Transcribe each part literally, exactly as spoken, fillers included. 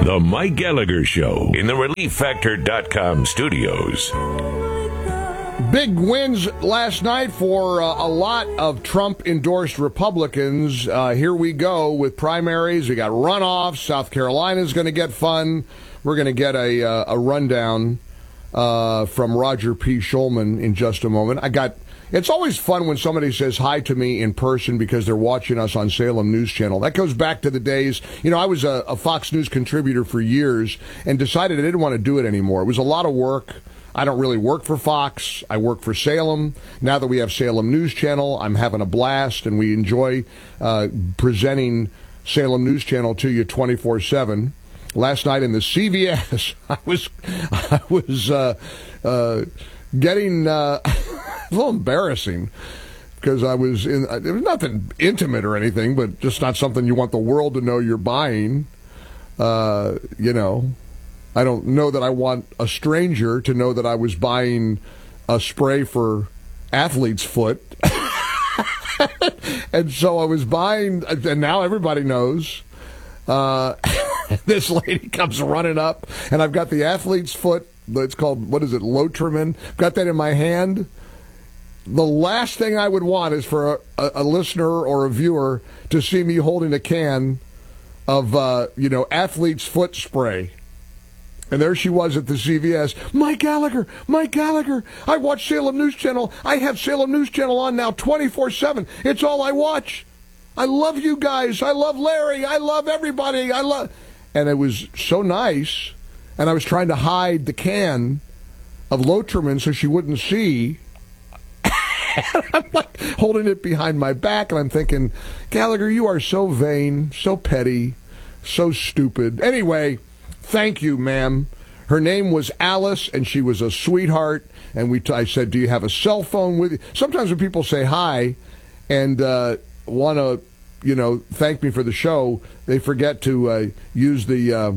The Mike Gallagher Show in the Relief Factor dot com studios. Big wins last night for uh, a lot of Trump-endorsed Republicans. Uh, here we go with primaries. We got runoffs. South Carolina's going to get fun. We're going to get a, uh, a rundown uh, from Roger P. Schulman in just a moment. I got. It's always fun when somebody says hi to me in person because they're watching us on Salem News Channel. That goes back to the days, you know, I was a, a Fox News contributor for years and decided I didn't want to do it anymore. It was a lot of work. I don't really work for Fox. I work for Salem. Now that we have Salem News Channel, I'm having a blast, and we enjoy uh, presenting Salem News Channel to you twenty-four seven. Last night in the C V S, I was I was uh, uh, getting uh, a little embarrassing because I was in. It was nothing intimate or anything, but just not something you want the world to know you're buying. Uh, you know. I don't know that I want a stranger to know that I was buying a spray for athlete's foot. And so I was buying, and now everybody knows. Uh, this lady comes running up, and I've got the athlete's foot. It's called, what is it, Lotrimin? Got that in my hand. The last thing I would want is for a, a, a listener or a viewer to see me holding a can of, uh, you know, athlete's foot spray. And there she was at the C V S. Mike Gallagher, Mike Gallagher. I watch Salem News Channel. I have Salem News Channel on now twenty-four seven. It's all I watch. I love you guys. I love Larry. I love everybody. I love. And it was so nice. And I was trying to hide the can of Lotrimin so she wouldn't see. And I'm like holding it behind my back, and I'm thinking, Gallagher, you are so vain, so petty, so stupid. Anyway. Thank you, ma'am. Her name was Alice, and she was a sweetheart. And we, t- I said, do you have a cell phone with you? Sometimes when people say hi and uh, want to, you know, thank me for the show, they forget to uh, use the uh,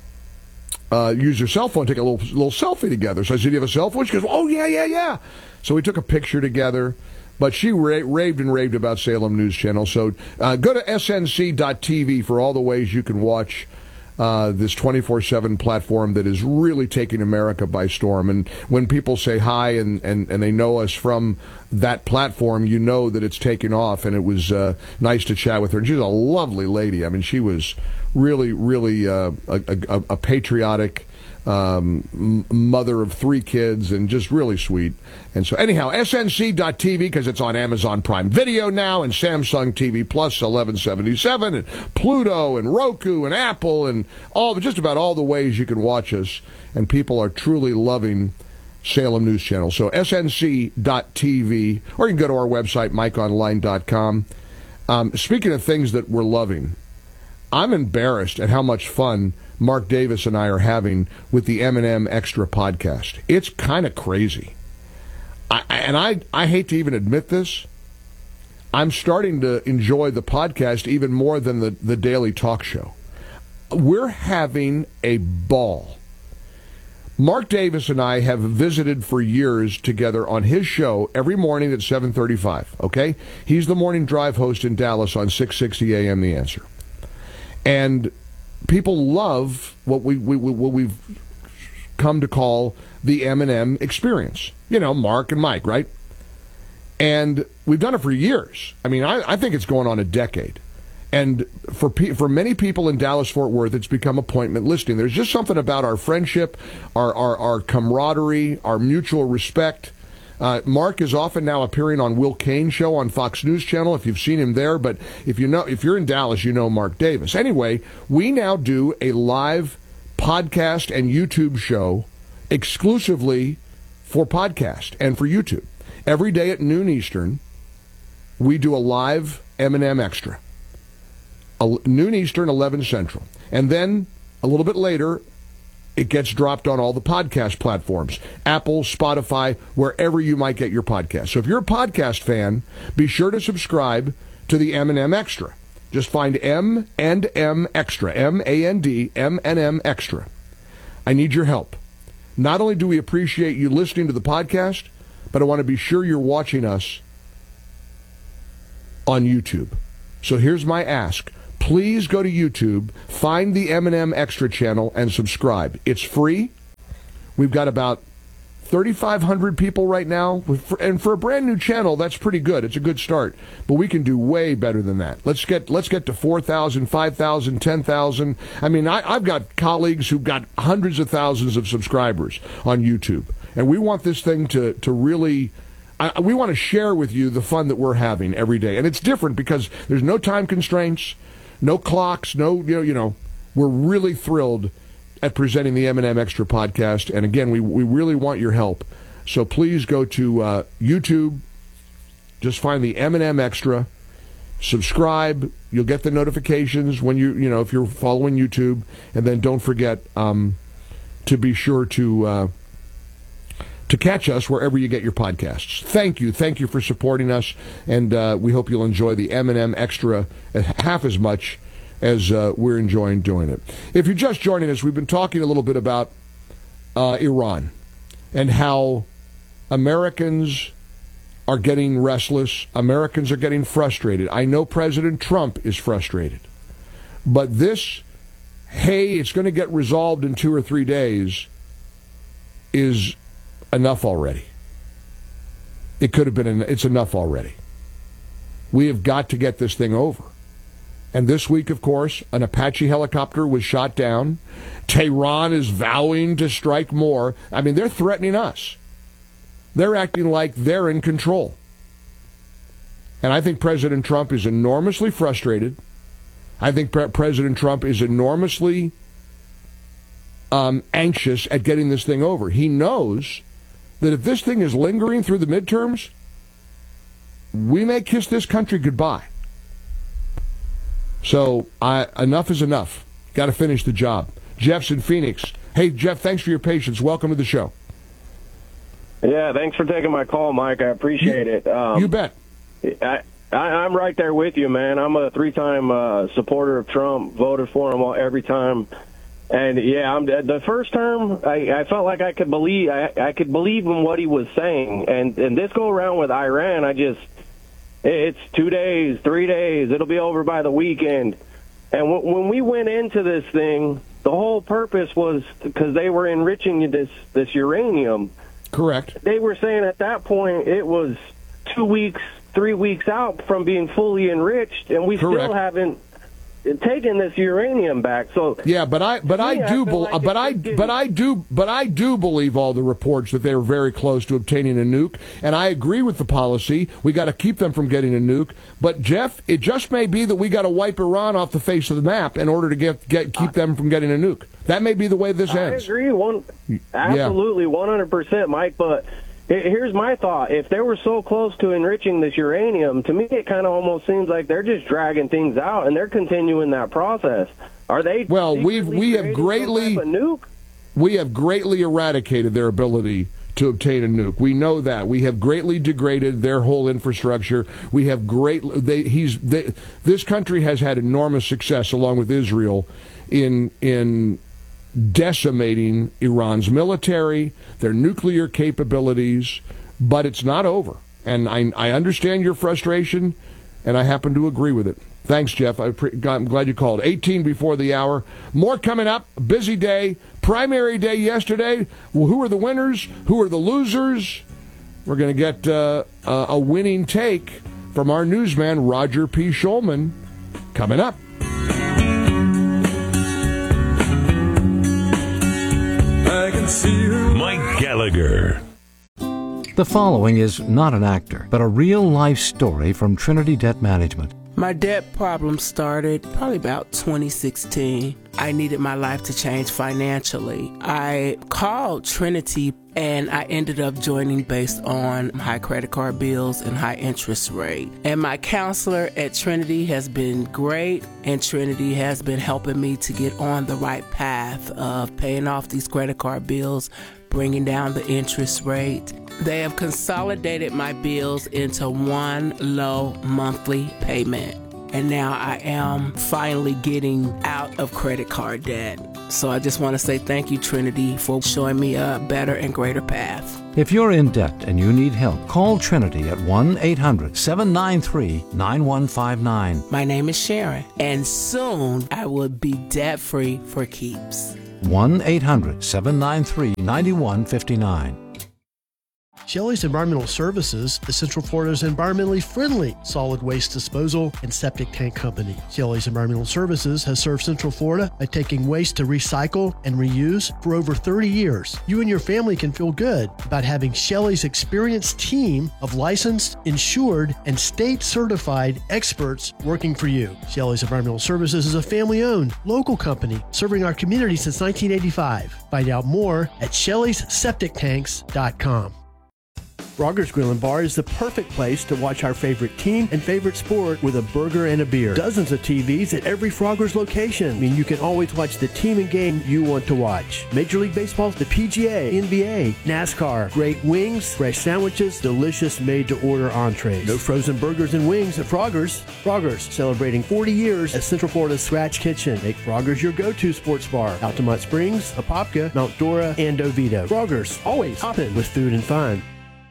uh, use their cell phone, take a little little selfie together. So I said, do you have a cell phone? She goes, oh, yeah, yeah, yeah. So we took a picture together. But she ra- raved and raved about Salem News Channel. So uh, go to S N C dot T V for all the ways you can watch Uh, this twenty-four seven platform that is really taking America by storm. And when people say hi and, and, and they know us from that platform, you know that it's taking off. And it was uh, nice to chat with her. And she's a lovely lady. I mean, she was really, really uh, a, a, a patriotic um, mother of three kids and just really sweet. And so anyhow, S N C dot T V, because it's on Amazon Prime Video now, and Samsung T V Plus eleven seventy-seven, and Pluto, and Roku, and Apple, and all just about all the ways you can watch us. And people are truly loving Salem News Channel. So S N C dot T V, or you can go to our website, Mike Online dot com. Um, speaking of things that we're loving, I'm embarrassed at how much fun Mark Davis and I are having with the M and M Extra podcast. It's kind of crazy. I, and I, I hate to even admit this. I'm starting to enjoy the podcast even more than the, the daily talk show. We're having a ball. Mark Davis and I have visited for years together on his show every morning at seven thirty-five, okay? He's the morning drive host in Dallas on six sixty A M The Answer. And people love what we, we what we've come to call the M and M experience. You know, Mark and Mike, right? And we've done it for years. I mean, I, I think it's going on a decade. And for pe- for many people in Dallas-Fort Worth, it's become appointment listing. There's just something about our friendship, our our, our camaraderie, our mutual respect. Uh, Mark is often now appearing on Will Cain's show on Fox News Channel, if you've seen him there. But if you know, if you're in Dallas, you know Mark Davis. Anyway, we now do a live podcast and YouTube show exclusively for podcast and for YouTube. Every day at noon Eastern, we do a live M and M Extra. Noon Eastern, eleven Central. And then a little bit later, it gets dropped on all the podcast platforms. Apple, Spotify, wherever you might get your podcast. So if you're a podcast fan, be sure to subscribe to the M and M Extra. Just find M and M Extra. M A N D, M and M Extra. I need your help. Not only do we appreciate you listening to the podcast, but I want to be sure you're watching us on YouTube. So here's my ask. please go to YouTube, find the M and M Extra channel, and subscribe. It's free. We've got about thirty-five hundred people right now, and for a brand new channel, that's pretty good. It's a good start, but we can do way better than that. Let's get let's get to four thousand, five thousand, ten thousand. I mean, I, I've got colleagues who've got hundreds of thousands of subscribers on YouTube, and we want this thing to to really. I, we want to share with you the fun that we're having every day, and it's different because there's no time constraints, no clocks, no you know you know. We're really thrilled at presenting the M and M Extra podcast. And again, we, we really want your help. So please go to uh, YouTube, just find the M and M Extra, subscribe. You'll get the notifications when you, you know, if you're following YouTube. And then don't forget um, to be sure to uh, to catch us wherever you get your podcasts. Thank you. Thank you for supporting us. And uh, we hope you'll enjoy the M and M Extra half as much as uh, we're enjoying doing it. If you're just joining us, we've been talking a little bit about uh, Iran and how Americans are getting restless. Americans are getting frustrated. I know President Trump is frustrated. But this, hey, it's going to get resolved in two or three days, is enough already. It could have been, it's enough already. We have got to get this thing over. And this week, of course, an Apache helicopter was shot down. Tehran is vowing to strike more. I mean, they're threatening us. They're acting like they're in control. And I think President Trump is enormously frustrated. I think Pre- President Trump is enormously um, anxious at getting this thing over. He knows that if this thing is lingering through the midterms, we may kiss this country goodbye. So I, enough is enough. Got to finish the job. Jeff's in Phoenix. Hey, Jeff, thanks for your patience. Welcome to the show. Yeah, thanks for taking my call, Mike. I appreciate you, it. Um, you bet. I, I, I'm right there with you, man. I'm a three-time uh, supporter of Trump, voted for him all, every time. And, yeah, I'm, the first term, I, I felt like I could believe I, I could believe in what he was saying. And, and this go-around with Iran, I just... It's two days, three days. It'll be over by the weekend. And w- when we went into this thing, the whole purpose was because they were enriching this, this uranium. Correct. They were saying at that point it was two weeks, three weeks out from being fully enriched, and we Correct. still haven't taken this uranium back. So yeah, but I but I me, do I be, like but I getting... but I do but I do believe all the reports that they were very close to obtaining a nuke, and I agree with the policy. We got to keep them from getting a nuke. But Jeff, it just may be that we got to wipe Iran off the face of the map in order to get get keep them from getting a nuke. That may be the way this ends. I agree, one absolutely one hundred percent, Mike. But here's my thought. If they were so close to enriching this uranium, to me it kind of almost seems like they're just dragging things out and they're continuing that process. Are they? Well, we've we have greatly nuke? we have greatly eradicated their ability to obtain a nuke. We know that. We have greatly degraded their whole infrastructure. We have great they he's they, this country has had enormous success along with Israel in in decimating Iran's military, their nuclear capabilities, but it's not over. And I, I understand your frustration, and I happen to agree with it. Thanks, Jeff. I pre- I'm glad you called. eighteen before the hour. More coming up. Busy day. Primary day yesterday. Well, who are the winners? Who are the losers? We're going to get uh, uh, a winning take from our newsman, Roger P. Schulman, coming up. Mike Gallagher. The following is not an actor, but a real-life story from Trinity Debt Management. My debt problem started probably about twenty sixteen. I needed my life to change financially. I called Trinity and I ended up joining based on high credit card bills and high interest rate. And my counselor at Trinity has been great, and Trinity has been helping me to get on the right path of paying off these credit card bills, bringing down the interest rate. They have consolidated my bills into one low monthly payment. And now I am finally getting out of credit card debt. So I just want to say thank you, Trinity, for showing me a better and greater path. If you're in debt and you need help, call Trinity at one eight hundred seven nine three nine one five nine. My name is Sharon, and soon I will be debt-free for keeps. one eight hundred seven nine three nine one five nine. Shelley's Environmental Services is Central Florida's environmentally friendly solid waste disposal and septic tank company. Shelley's Environmental Services has served Central Florida by taking waste to recycle and reuse for over thirty years. You and your family can feel good about having Shelley's experienced team of licensed, insured, and state-certified experts working for you. Shelley's Environmental Services is a family-owned, local company serving our community since nineteen eighty-five. Find out more at shelleys septic tanks dot com. Frogger's Grill and Bar is the perfect place to watch our favorite team and favorite sport with a burger and a beer. Dozens of T Vs at every Frogger's location. I mean, you can always watch the team and game you want to watch. Major League Baseball, the P G A, N B A, NASCAR, great wings, fresh sandwiches, delicious made-to-order entrees. No frozen burgers and wings at Frogger's. Frogger's, celebrating forty years as Central Florida's Scratch Kitchen. Make Frogger's your go-to sports bar. Altamont Springs, Apopka, Mount Dora, and Oviedo. Frogger's, always hopping with food and fun.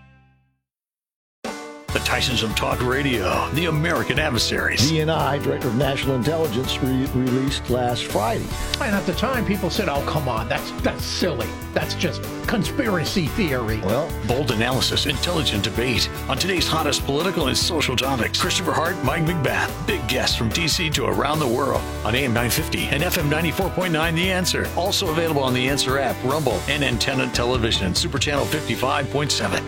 The Tysons of Talk Radio, the American Adversaries. D N I, Director of National Intelligence, re- released last Friday. And at the time, people said, oh, come on, that's that's silly. That's just conspiracy theory. Well, bold analysis, intelligent debate on today's hottest political and social topics. Christopher Hart, Mike McBath, big guests from D C to around the world on A M nine fifty and F M ninety-four point nine The Answer. Also available on The Answer app, Rumble, and Antenna Television and Super Channel fifty-five point seven.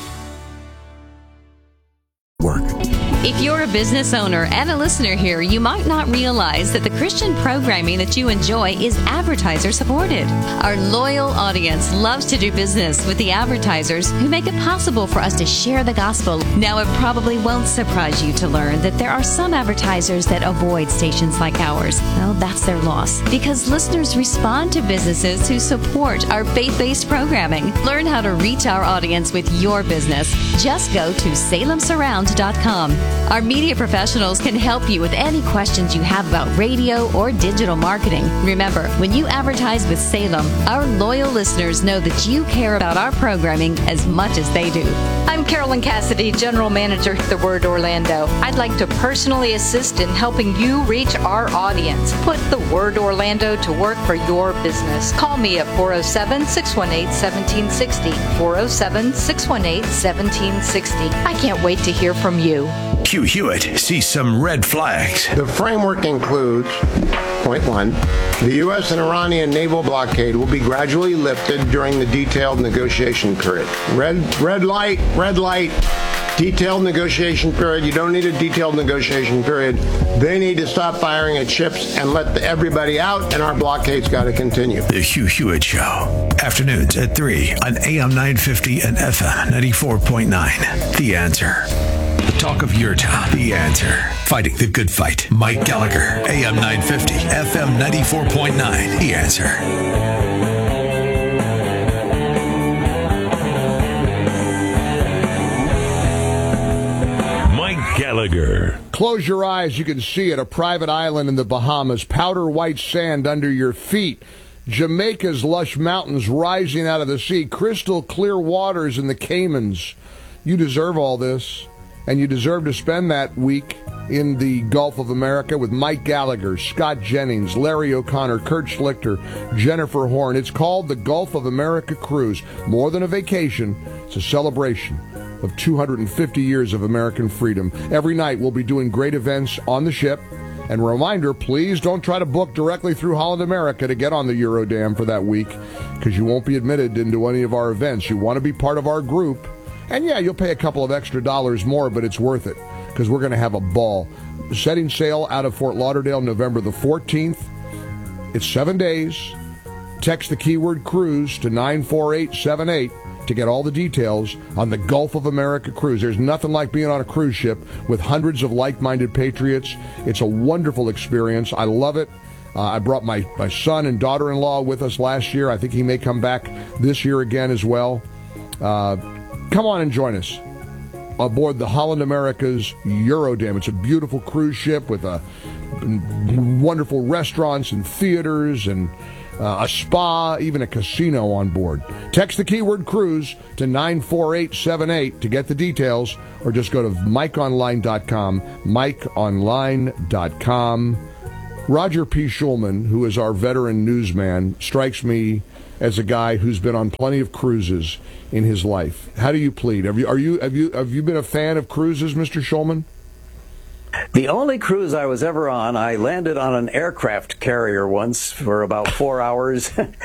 Work. If you're a business owner and a listener here, you might not realize that the Christian programming that you enjoy is advertiser supported. Our loyal audience loves to do business with the advertisers who make it possible for us to share the gospel. Now, it probably won't surprise you to learn that there are some advertisers that avoid stations like ours. Well, that's their loss, because listeners respond to businesses who support our faith-based programming. Learn how to reach our audience with your business. Just go to salem surround dot com. Our media professionals can help you with any questions you have about radio or digital marketing. Remember, when you advertise with Salem, our loyal listeners know that you care about our programming as much as they do. I'm Carolyn Cassidy, General Manager at The Word Orlando. I'd like to personally assist in helping you reach our audience. Put The Word Orlando to work for your business. Call me at four oh seven, six one eight, one seven six oh, four oh seven, six one eight, one seven six oh. I can't wait to hear from you. Hugh Hewitt sees some red flags. The framework includes, point one, the U S and Iranian naval blockade will be gradually lifted during the detailed negotiation period. Red, red light, red light, detailed negotiation period. You don't need a detailed negotiation period. They need to stop firing at ships and let the, everybody out, and our blockade's got to continue. The Hugh Hewitt Show. Afternoons at three on A M nine fifty and F M ninety-four point nine. The Answer. The talk of your town. The Answer. Fighting the good fight. Mike Gallagher. A M nine fifty. F M ninety-four point nine. The Answer. Mike Gallagher. Close your eyes. You can see it. A private island in the Bahamas. Powder white sand under your feet. Jamaica's lush mountains rising out of the sea. Crystal clear waters in the Caymans. You deserve all this. And you deserve to spend that week in the Gulf of America with Mike Gallagher, Scott Jennings, Larry O'Connor, Kurt Schlichter, Jennifer Horn. It's called the Gulf of America Cruise. More than a vacation, it's a celebration of two hundred fifty years of American freedom. Every night we'll be doing great events on the ship. And a reminder, please don't try to book directly through Holland America to get on the Eurodam for that week, because you won't be admitted into any of our events. You want to be part of our group. And yeah, you'll pay a couple of extra dollars more, but it's worth it, because we're going to have a ball. Setting sail out of Fort Lauderdale November the fourteenth. It's seven days. Text the keyword cruise to nine four eight seven eight to get all the details on the Gulf of America cruise. There's nothing like being on a cruise ship with hundreds of like-minded patriots. It's a wonderful experience. I love it. Uh, I brought my, my son and daughter-in-law with us last year. I think he may come back this year again as well. Uh, Come on and join us aboard the Holland America's Eurodam. It's a beautiful cruise ship with a, wonderful restaurants and theaters and uh, a spa, even a casino on board. Text the keyword cruise to nine four eight seven eight to get the details, or just go to mike online dot com, mike online dot com. Roger P. Schulman, who is our veteran newsman, strikes me as a guy who's been on plenty of cruises in his life. How do you plead? Have you are you have you have you been a fan of cruises, Mister Schulman? The only cruise I was ever on, I landed on an aircraft carrier once for about four hours.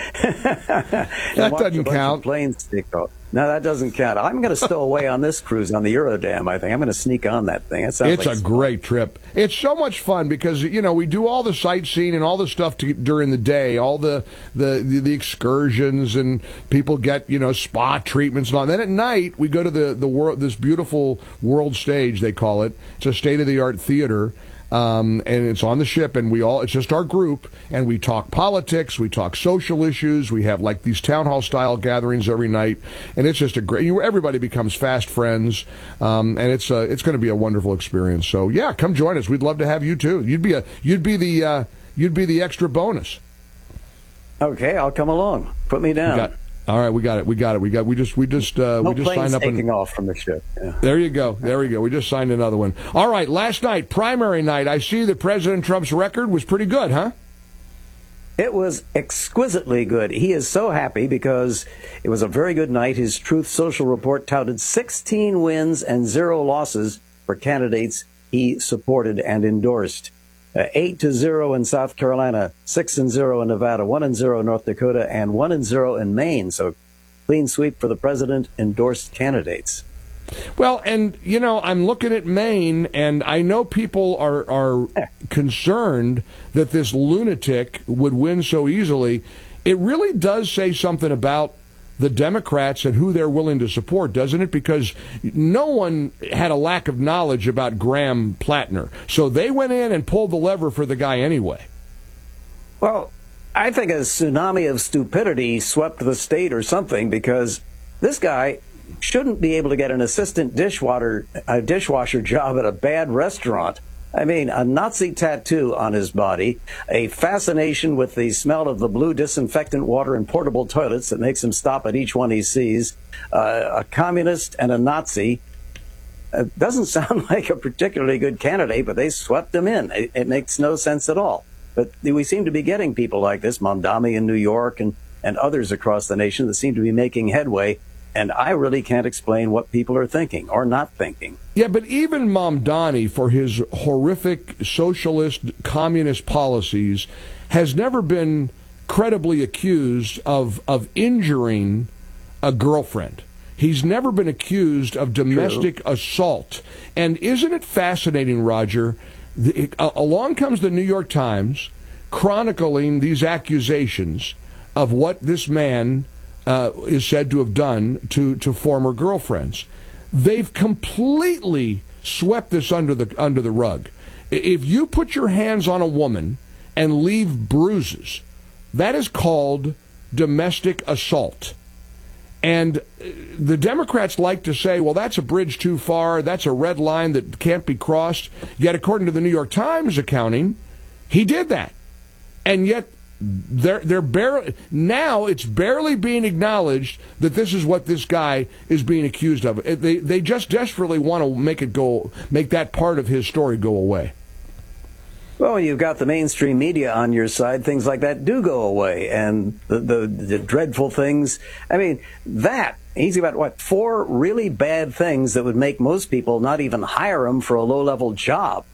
That doesn't count. Planes take off. No, that doesn't count. I'm going to stow away on this cruise on the Eurodam, I think. I'm going to sneak on that thing. It sounds it's like a great trip. It's so much fun because, you know, we do all the sightseeing and all the stuff to, during the day, all the, the, the, the excursions, and people get, you know, spa treatments and all. And then at night, we go to the, the world, this beautiful world stage, they call it. It's a state-of-the-art theater. Um, and it's on the ship, and we all, it's just our group, and we talk politics, we talk social issues, we have like these town hall style gatherings every night, and it's just a great, you, everybody becomes fast friends, um, and it's uh, it's going to be a wonderful experience. So yeah, come join us. We'd love to have you too. You'd be a, you'd be the, uh, you'd be the extra bonus. Okay, I'll come along. Put me down. We got, all right, we got it. We got it. We got. We just. We just. Uh, no we just signed up. taking and, off from the ship. Yeah. There you go. There we go. We just signed another one. All right. Last night, primary night. I see that President Trump's record was pretty good, huh? It was exquisitely good. He is so happy because it was a very good night. His Truth Social report touted sixteen wins and zero losses for candidates he supported and endorsed. Uh, eight to zero in South Carolina, six and zero in Nevada, one and zero in North Dakota, and one and zero in Maine. So, clean sweep for the president endorsed candidates. Well, and you know, I'm looking at Maine, and I know people are are concerned that this lunatic would win so easily. It really does say something about the Democrats and who they're willing to support, doesn't it? Because no one had a lack of knowledge about Graham Plattner. So they went in and pulled the lever for the guy anyway. Well, I think a tsunami of stupidity swept the state or something, because this guy shouldn't be able to get an assistant dishwasher, a dishwasher job at a bad restaurant. I mean, a Nazi tattoo on his body, a fascination with the smell of the blue disinfectant water in portable toilets that makes him stop at each one he sees, uh, a communist and a Nazi. It doesn't sound like a particularly good candidate, but they swept him in. It, it makes no sense at all. But we seem to be getting people like this, Mamdani in New York and, and others across the nation that seem to be making headway. And I really can't explain what people are thinking or not thinking. Yeah, but even Mamdani, for his horrific socialist, communist policies, has never been credibly accused of, of injuring a girlfriend. He's never been accused of domestic True. assault. And isn't it fascinating, Roger? The, uh, along comes the New York Times chronicling these accusations of what this man Uh, is said to have done to, to former girlfriends. They've completely swept this under the under the rug. If you put your hands on a woman and leave bruises, that is called domestic assault. And the Democrats like to say, well, that's a bridge too far, that's a red line that can't be crossed. Yet, according to the New York Times accounting, he did that. And yet, They're they're barely now. It's barely being acknowledged that this is what this guy is being accused of. They they just desperately want to make it go, make that part of his story go away. Well, you've got the mainstream media on your side. Things like that do go away, and the the, the dreadful things. I mean, that he's got what four really bad things that would make most people not even hire him for a low level job,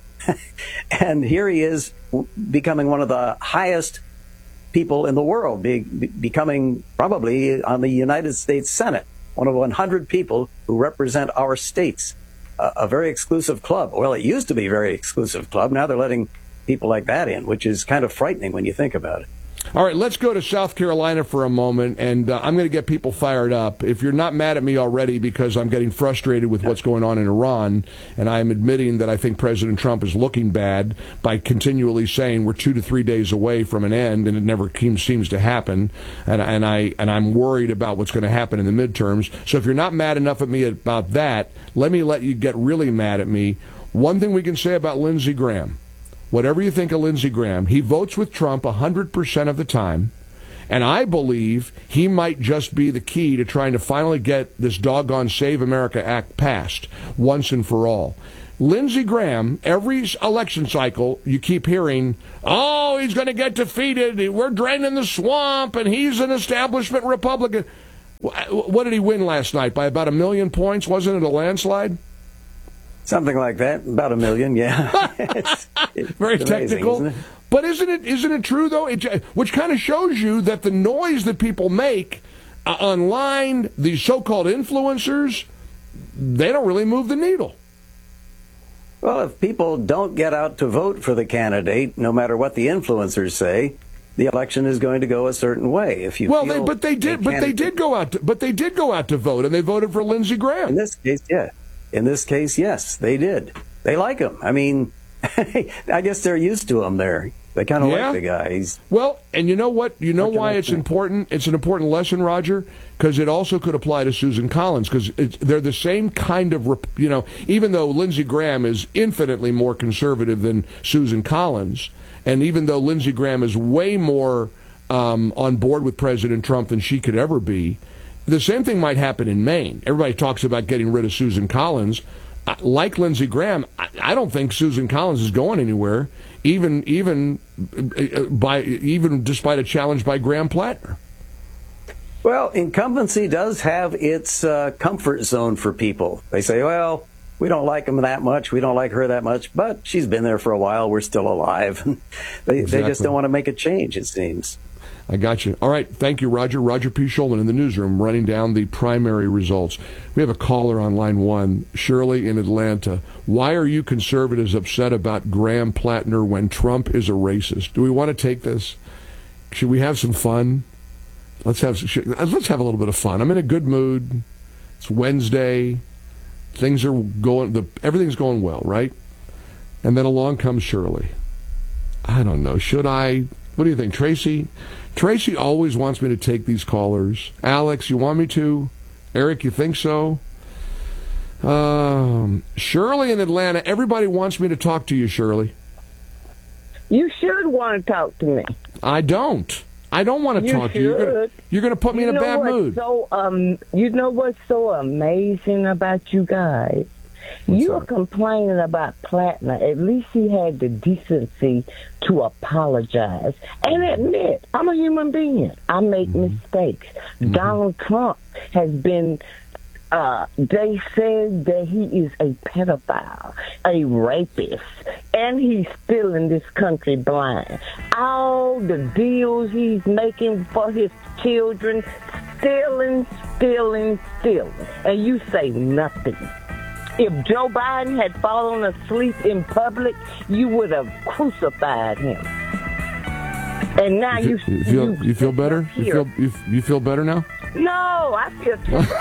and here he is becoming one of the highest people in the world, be, be, becoming probably on the United States Senate, one of one hundred people who represent our states, uh, a very exclusive club. Well, it used to be a very exclusive club. Now they're letting people like that in, which is kind of frightening when you think about it. All right, let's go to South Carolina for a moment, and uh, I'm going to get people fired up. If you're not mad at me already because I'm getting frustrated with what's going on in Iran, and I'm admitting that I think President Trump is looking bad by continually saying we're two to three days away from an end, and it never seems to happen, and, and, I, and I'm worried about what's going to happen in the midterms. So if you're not mad enough at me about that, let me let you get really mad at me. One thing we can say about Lindsey Graham, whatever you think of Lindsey Graham, he votes with Trump one hundred percent of the time. And I believe he might just be the key to trying to finally get this doggone Save America Act passed once and for all. Lindsey Graham, every election cycle, you keep hearing, oh, he's going to get defeated. We're draining the swamp, and he's an establishment Republican. What did he win last night? By about a million points? Wasn't it a landslide? Something like that. About a million, yeah. it's, it's Very amazing, technical. isn't it? But isn't it isn't it true, though? It, which kind of shows you that the noise that people make uh, online, these so-called influencers, they don't really move the needle. Well, if people don't get out to vote for the candidate, no matter what the influencers say, the election is going to go a certain way. If you well, feel they, but they did, but they did go out, to, but they did go out to vote, and they voted for Lindsey Graham. In this case, yeah. In this case, yes, they did. They like him. I mean, I guess they're used to him there. They kind of Yeah. like the guy. He's Well, and you know what? You know What can why I it's say? important? It's an important lesson, Roger, because it also could apply to Susan Collins, because they're the same kind of, rep- you know, even though Lindsey Graham is infinitely more conservative than Susan Collins, and even though Lindsey Graham is way more um, on board with President Trump than she could ever be, the same thing might happen in Maine. Everybody talks about getting rid of Susan Collins. Uh, Like Lindsey Graham, I, I don't think Susan Collins is going anywhere, even even uh, by even despite a challenge by Graham Plattner. Well, incumbency does have its uh, comfort zone for people. They say, well, we don't like him that much, we don't like her that much, but she's been there for a while, we're still alive. they, Exactly. they just don't want to make a change, it seems. I got you. All right. Thank you, Roger. Roger P. Schulman in the newsroom running down the primary results. We have a caller on line one, Shirley in Atlanta. Why are you conservatives upset about Graham Plattner when Trump is a racist? Do we want to take this? Should we have some fun? Let's have should, let's have a little bit of fun. I'm in a good mood. It's Wednesday. Things are going. The, everything's going well, right? And then along comes Shirley. I don't know. Should I? What do you think, Tracy? Tracy always wants me to take these callers. Alex, you want me to? Eric, you think so? Um, Shirley in Atlanta. Everybody wants me to talk to you, Shirley. You should want to talk to me. I don't. I don't want to You talk to you. You're gonna, should. you're gonna put me You in a know bad what's mood. So, um, you know what's so amazing about you guys? You're complaining about Plattner. At least he had the decency to apologize and admit, I'm a human being. I make Mm-hmm. mistakes. Donald Trump has been, uh, they said that he is a pedophile, a rapist, and he's still in this country blind. All the deals he's making for his children, stealing, stealing, stealing. And you say nothing. If Joe Biden had fallen asleep in public, you would have crucified him. And now you, you, you feel you feel better? You here. feel you, you feel better now? No, I feel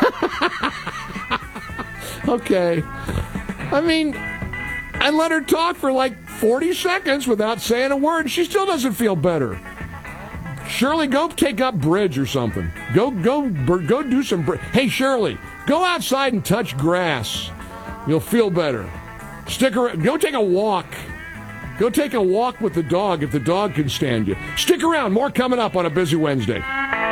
too Okay. I mean, I let her talk for like forty seconds without saying a word. She still doesn't feel better. Shirley, go take up bridge or something. Go go go do some bridge. Hey, Shirley, go outside and touch grass. You'll feel better. Stick around. Go take a walk. Go take a walk with the dog if the dog can stand you. Stick around. More coming up on a busy Wednesday.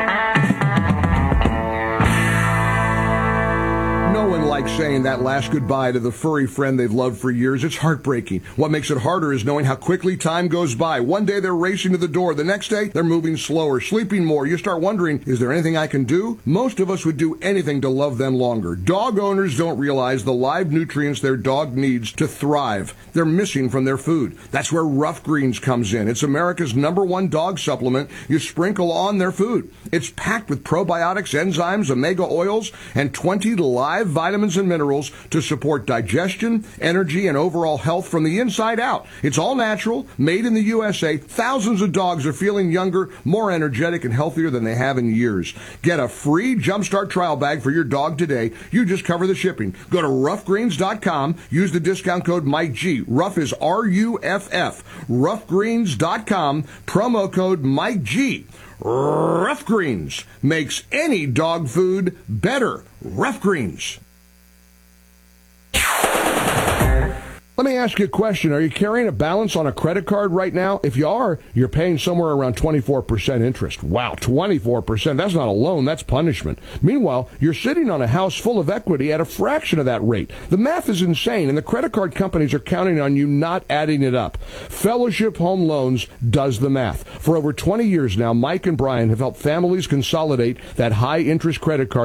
No one likes saying that last goodbye to the furry friend they've loved for years. It's heartbreaking. What makes it harder is knowing how quickly time goes by. One day they're racing to the door. The next day they're moving slower, sleeping more. You start wondering, is there anything I can do? Most of us would do anything to love them longer. Dog owners don't realize the live nutrients their dog needs to thrive. They're missing from their food. That's where Rough Greens comes in. It's America's number one dog supplement you sprinkle on their food. It's packed with probiotics, enzymes, omega oils, and twenty live vitamins and minerals to support digestion, energy, and overall health from the inside out. It's all natural, made in the U S A. Thousands of dogs are feeling younger, more energetic, and healthier than they have in years. Get a free Jumpstart trial bag for your dog today. You just cover the shipping. Go to rough greens dot com. Use the discount code Mike G. Rough is R U F F. rough greens dot com. Promo code Mike G. Rough Greens makes any dog food better. Rough Greens. Let me ask you a question. Are you carrying a balance on a credit card right now? If you are, you're paying somewhere around twenty-four percent interest. Wow, twenty-four percent. That's not a loan, that's punishment. Meanwhile, you're sitting on a house full of equity at a fraction of that rate. The math is insane, and the credit card companies are counting on you not adding it up. Fellowship Home Loans does the math. For over twenty years now, Mike and Brian have helped families consolidate that high-interest credit card